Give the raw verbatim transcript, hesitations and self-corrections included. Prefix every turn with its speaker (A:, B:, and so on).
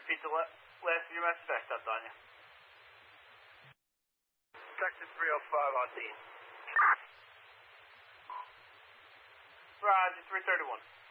A: repeat the la- last of your message? I stepped on you.
B: Sector three oh five on Dean.
A: Roger, three thirty-one.